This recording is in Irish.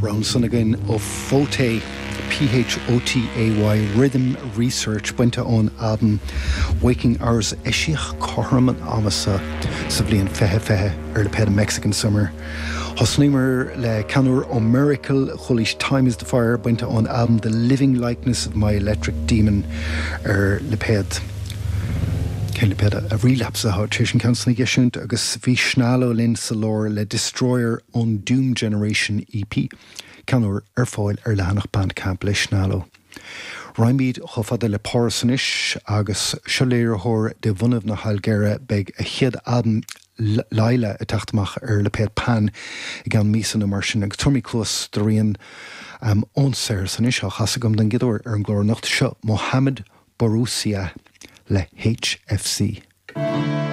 Round son again of Photay, Photay, Rhythm Research, went on Adam, Waking Hours, Eshiach Kohraman Amasa, Savlian Fehe, Erleped Mexican Summer. Hosnimer le Canur o Miracle, Chulish Time is the Fire, went on Adam, The Living Likeness of My Electric Demon, Leped. A relapse a Tishan Council Geshunt, Agus Vi Schnalo Lin Salor, Le Destroyer on Doom Generation EP, Canur Erfoil Erlanach Bandcamp Le Schnalo. Raimid Hofada Le Porsonish, Agus Shalir Hor de Vunav na Halgera, Beg a Hied Adam Laila a Tachtmach Leped Pan, Gan Misan Immersion, and Tommy Close, Dorian Onser Sanish, Hasagum Dan Gidor, Glor Nacht Mohammed Borusia. Le HFC.